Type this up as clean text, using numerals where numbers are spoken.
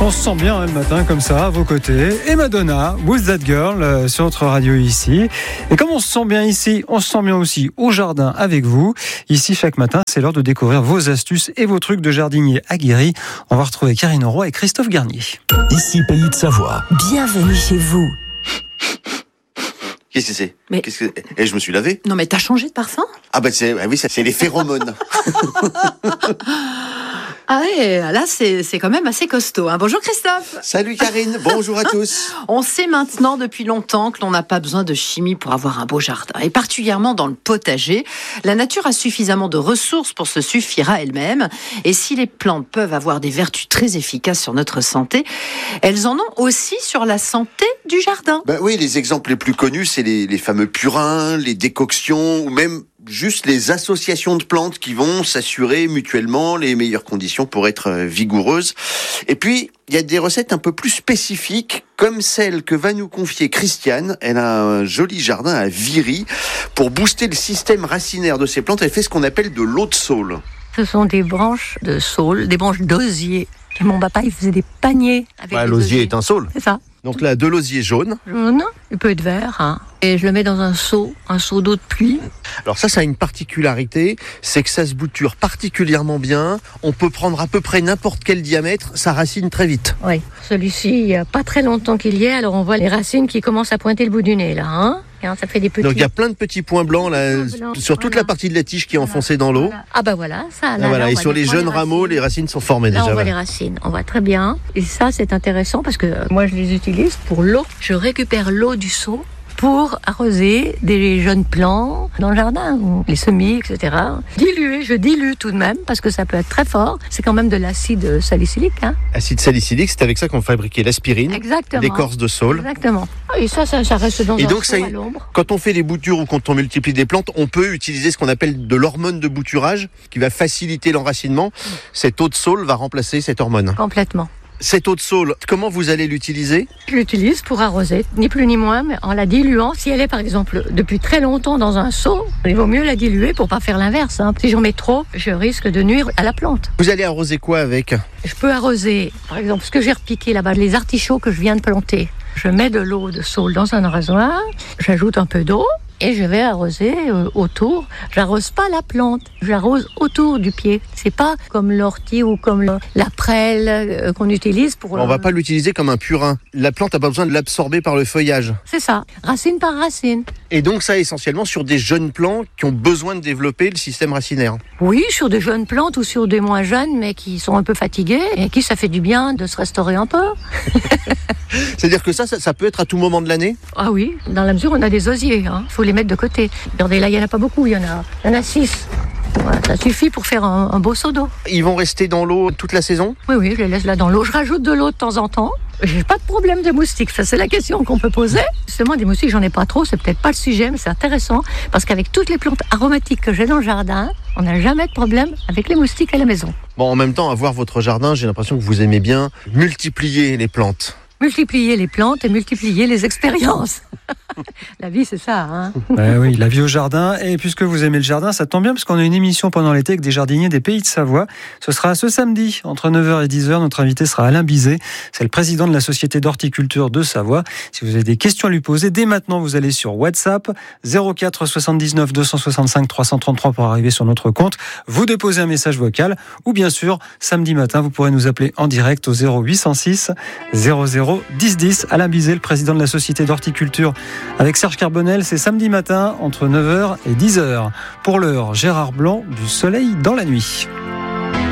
On se sent bien le matin comme ça à vos côtés. Et Madonna, Who's That Girl sur notre radio ici. Et comme on se sent bien ici, on se sent bien aussi au jardin avec vous. Ici chaque matin, c'est l'heure de découvrir vos astuces et vos trucs de jardinier aguerri. On va retrouver Karine Roy et Christophe Garnier. Ici Pays de Savoie. Bienvenue chez vous. Qu'est-ce que c'est ? Mais- Et je me suis lavé. Non mais t'as changé de parfum ? Ah bah oui, c'est les phéromones. Ah ouais, là c'est quand même assez costaud. Hein. Bonjour Christophe. Salut Karine, bonjour à tous. On sait maintenant depuis longtemps que l'on n'a pas besoin de chimie pour avoir un beau jardin. Et particulièrement dans le potager, la nature a suffisamment de ressources pour se suffire à elle-même. Et si les plantes peuvent avoir des vertus très efficaces sur notre santé, elles en ont aussi sur la santé du jardin. Bah oui, les exemples les plus connus, c'est les fameux purins, les décoctions, ou même juste les associations de plantes qui vont s'assurer mutuellement les meilleures conditions pour être vigoureuses. Et puis, il y a des recettes un peu plus spécifiques, comme celle que va nous confier Christiane. Elle a un joli jardin à Viry. Pour booster le système racinaire de ces plantes, elle fait ce qu'on appelle de l'eau de saule. Ce sont des branches de saule, des branches d'osier. Et mon papa, il faisait des paniers avec des L'osier osiers. est un saule. C'est ça. Donc là, de l'osier jaune. Jaune, il peut être vert. Hein. Et je le mets dans un seau d'eau de pluie. Alors ça a une particularité, c'est que ça se bouture particulièrement bien. On peut prendre à peu près n'importe quel diamètre, ça racine très vite. Oui. Celui-ci, il n'y a pas très longtemps qu'il y est, alors on voit les racines qui commencent à pointer le bout du nez, là. Hein. Et alors, ça fait des petits... Donc il y a plein de petits points blancs là, Petits points blancs, sur toute voilà. la partie de la tige qui est enfoncée dans l'eau. Voilà. Ah bah voilà, ça. Là, Ah, voilà. là, on Et va sur les défendre jeunes rameaux, racines. les racines sont formées Là, déjà. on voit voilà. les racines, on voit très bien. Et ça, c'est intéressant parce que moi, je les utilise pour l'eau. Je récupère l'eau du seau pour arroser des jeunes plants dans le jardin, ou les semis, etc. Je dilue tout de même parce que ça peut être très fort. C'est quand même de l'acide salicylique. Hein. Acide salicylique, c'est avec ça qu'on fabriquait l'aspirine, Exactement. l'écorce de saule. Exactement. Ah, et ça reste dans Et un donc, seau ça- à l'ombre. Quand on fait des boutures ou quand on multiplie des plantes, on peut utiliser ce qu'on appelle de l'hormone de bouturage qui va faciliter l'enracinement. Cette eau de saule va remplacer cette hormone. Complètement. Cette eau de saule, comment vous allez l'utiliser ? Je l'utilise pour arroser, ni plus ni moins, mais en la diluant. Si elle est par exemple depuis très longtemps dans un seau, il vaut mieux la diluer pour pas faire l'inverse. Hein. Si j'en mets trop, je risque de nuire à la plante. Vous allez arroser quoi avec ? Je peux arroser, par exemple, ce que j'ai repiqué là-bas, les artichauts que je viens de planter. Je mets de l'eau de saule dans un arrosoir, j'ajoute un peu d'eau et je vais arroser autour. J'arrose pas la plante, j'arrose autour du pied. C'est pas comme l'ortie ou comme la prêle qu'on utilise pour... On va pas l'utiliser comme un purin. La plante a pas besoin de l'absorber par le feuillage. C'est ça, racine par racine. Et donc ça essentiellement sur des jeunes plants qui ont besoin de développer le système racinaire. Oui, sur des jeunes plantes ou sur des moins jeunes, mais qui sont un peu fatigués et qui ça fait du bien de se restaurer un peu. C'est-à-dire que ça peut être à tout moment de l'année ? Ah oui, dans la mesure où on a des osiers, hein. Faut les mettre de côté. Regardez, là, il y en a pas beaucoup, il y en a 6. Voilà, ça suffit pour faire un beau seau d'eau. Ils vont rester dans l'eau toute la saison ? Oui, je les laisse là dans l'eau. Je rajoute de l'eau de temps en temps. J'ai pas de problème de moustiques. Ça, c'est la question qu'on peut poser. Justement, des moustiques, j'en ai pas trop. C'est peut-être pas le sujet, mais c'est intéressant. Parce qu'avec toutes les plantes aromatiques que j'ai dans le jardin, on n'a jamais de problème avec les moustiques à la maison. Bon, en même temps, à voir votre jardin, j'ai l'impression que vous aimez bien multiplier les plantes. Multiplier les plantes et multiplier les expériences. La vie, c'est ça, hein. Oui, la vie au jardin. Et puisque vous aimez le jardin, ça tombe bien parce qu'on a une émission pendant l'été avec des jardiniers des Pays de Savoie. Ce sera ce samedi, entre 9h et 10h. Notre invité sera Alain Bizet. C'est le président de la Société d'horticulture de Savoie. Si vous avez des questions à lui poser, dès maintenant, vous allez sur WhatsApp 04 79 265 333 pour arriver sur notre compte. Vous déposez un message vocal ou bien sûr, samedi matin, vous pourrez nous appeler en direct au 0806 00 10 10. Alain Bizet, le président de la Société d'horticulture avec Serge Carbonel, c'est samedi matin entre 9h et 10h. Pour l'heure, Gérard Blanc, du soleil dans la nuit.